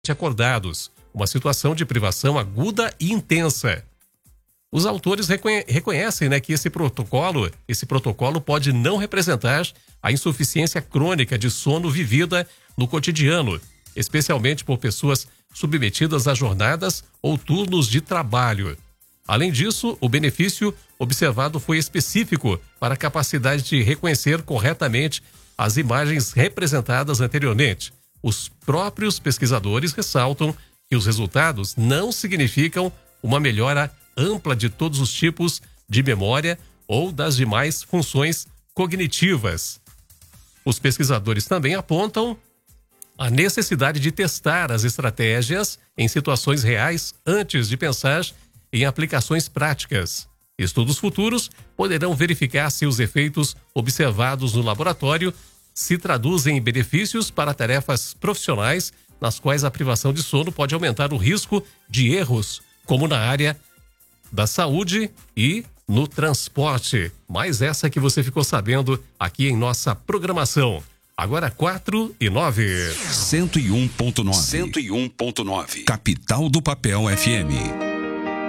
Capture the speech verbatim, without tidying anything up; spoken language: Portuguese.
acordados, uma situação de privação aguda e intensa. Os autores reconhe- reconhecem, né, que esse protocolo, esse protocolo pode não representar a insuficiência crônica de sono vivida no cotidiano, especialmente por pessoas submetidas a jornadas ou turnos de trabalho. Além disso, o benefício observado foi específico para a capacidade de reconhecer corretamente as imagens representadas anteriormente. Os próprios pesquisadores ressaltam que os resultados não significam uma melhora ampla de todos os tipos de memória ou das demais funções cognitivas. Os pesquisadores também apontam a necessidade de testar as estratégias em situações reais antes de pensar em aplicações práticas. Estudos futuros poderão verificar se os efeitos observados no laboratório se traduzem em benefícios para tarefas profissionais nas quais a privação de sono pode aumentar o risco de erros, como na área da saúde e no transporte. Mais essa que você ficou sabendo aqui em nossa programação. Agora quatro e nove. cento e um ponto nove. cento e um ponto nove. Capital do Papel F M.